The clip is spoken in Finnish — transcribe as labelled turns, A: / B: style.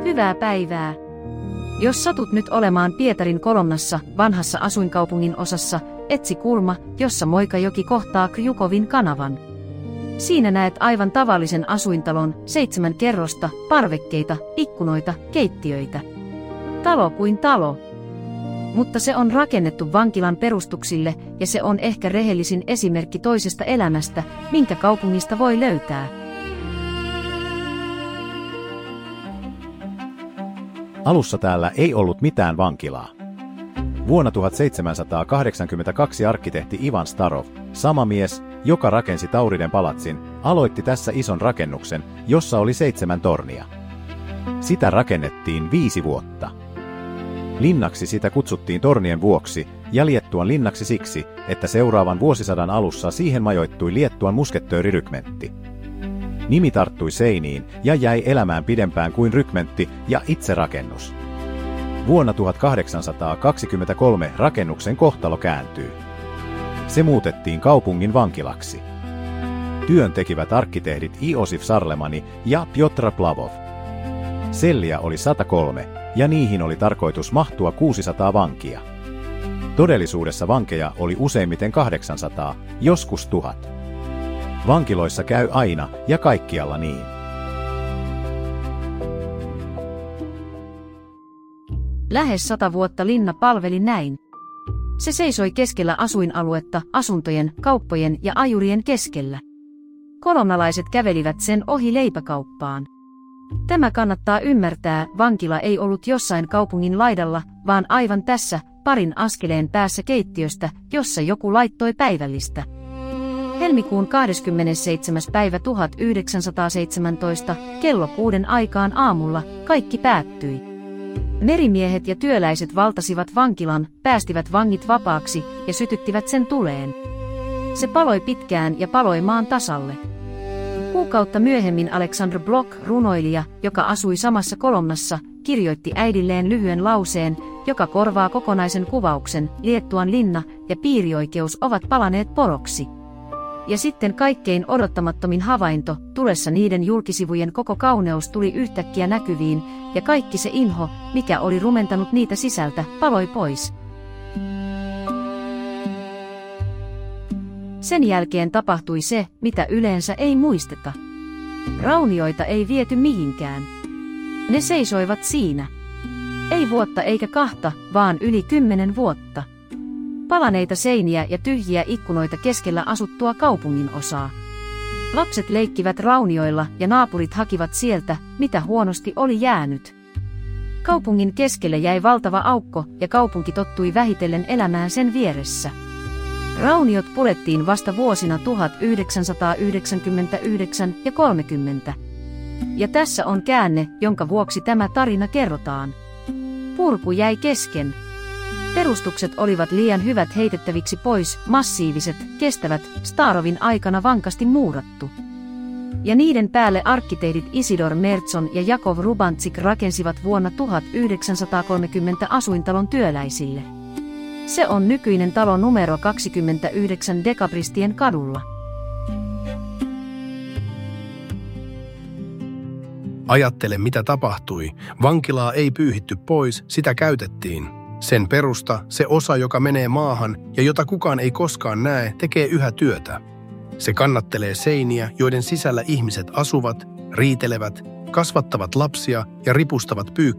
A: Hyvää päivää. Jos satut nyt olemaan Pietarin Kolomnassa, vanhassa asuinkaupungin osassa, etsi kulma, jossa Moikajoki kohtaa Krjukovin kanavan. Siinä näet aivan tavallisen asuintalon, 7 kerrosta, parvekkeita, ikkunoita, keittiöitä. Talo kuin talo. Mutta se on rakennettu vankilan perustuksille ja se on ehkä rehellisin esimerkki toisesta elämästä, minkä kaupungista voi löytää.
B: Alussa täällä ei ollut mitään vankilaa. Vuonna 1782 arkkitehti Ivan Starov, sama mies, joka rakensi Tauriden palatsin, aloitti tässä ison rakennuksen, jossa oli 7 tornia. Sitä rakennettiin 5 vuotta. Linnaksi sitä kutsuttiin tornien vuoksi ja Liettuan linnaksi siksi, että seuraavan vuosisadan alussa siihen majoittui Liettuan muskettöörirykmentti. Nimi tarttui seiniin ja jäi elämään pidempään kuin rykmentti ja itse rakennus. Vuonna 1823 rakennuksen kohtalo kääntyy. Se muutettiin kaupungin vankilaksi. Työn tekivät arkkitehdit Iosif Sarlemani ja Piotr Plavov. Selliä oli 103 ja niihin oli tarkoitus mahtua 600 vankia. Todellisuudessa vankeja oli useimmiten 800, joskus 1000. Vankiloissa käy aina ja kaikkialla niin.
A: Lähes 100 vuotta linna palveli näin. Se seisoi keskellä asuinaluetta, asuntojen, kauppojen ja ajurien keskellä. Kolomnalaiset kävelivät sen ohi leipäkauppaan. Tämä kannattaa ymmärtää, vankila ei ollut jossain kaupungin laidalla, vaan aivan tässä, parin askeleen päässä keittiöstä, jossa joku laittoi päivällistä. Helmikuun 27. päivä 1917, kello 6 aikaan aamulla, kaikki päättyi. Merimiehet ja työläiset valtasivat vankilan, päästivät vangit vapaaksi ja sytyttivät sen tuleen. Se paloi pitkään ja paloi maan tasalle. Kuukautta myöhemmin Aleksandr Blok, runoilija, joka asui samassa Kolomnassa, kirjoitti äidilleen lyhyen lauseen, joka korvaa kokonaisen kuvauksen: Liettuan linna ja piirioikeus ovat palaneet poroksi. Ja sitten kaikkein odottamattomin havainto, tulessa niiden julkisivujen koko kauneus tuli yhtäkkiä näkyviin, ja kaikki se inho, mikä oli rumentanut niitä sisältä, paloi pois. Sen jälkeen tapahtui se, mitä yleensä ei muisteta. Raunioita ei viety mihinkään. Ne seisoivat siinä. Ei vuotta eikä 2, vaan yli 10 vuotta. Palaneita seiniä ja tyhjiä ikkunoita keskellä asuttua kaupungin osaa. Lapset leikkivät raunioilla ja naapurit hakivat sieltä, mitä huonosti oli jäänyt. Kaupungin keskelle jäi valtava aukko ja kaupunki tottui vähitellen elämään sen vieressä. Rauniot purettiin vasta vuosina 1999 ja 30. Ja tässä on käänne, jonka vuoksi tämä tarina kerrotaan. Purku jäi kesken. Perustukset olivat liian hyvät heitettäviksi pois, massiiviset, kestävät, Starovin aikana vankasti muurattu. Ja niiden päälle arkkitehdit Isidor Mertson ja Jakov Rubantsik rakensivat vuonna 1930 asuintalon työläisille. Se on nykyinen talo numero 29 Dekabristien kadulla.
C: Ajattele, mitä tapahtui. Vankilaa ei pyyhitty pois, sitä käytettiin. Sen perusta, se osa, joka menee maahan ja jota kukaan ei koskaan näe, tekee yhä työtä. Se kannattelee seiniä, joiden sisällä ihmiset asuvat, riitelevät, kasvattavat lapsia ja ripustavat pyykkiä.